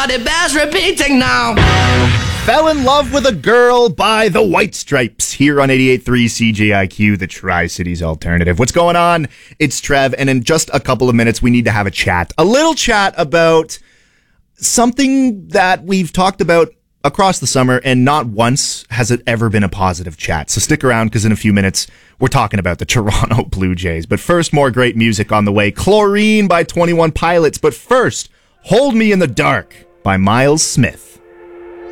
but it bears repeating now. Fell in Love with a Girl by the White Stripes here on 88.3 CJIQ, the Tri-Cities Alternative. What's going on? It's Trev, and in just a couple of minutes, we need to have a chat. A little chat about something that we've talked about across the summer, and not once has it ever been a positive chat. So stick around, because in a few minutes, we're talking about the Toronto Blue Jays. But first, more great music on the way. Chlorine by 21 Pilots. But first, Hold Me in the Dark by Miles Smith.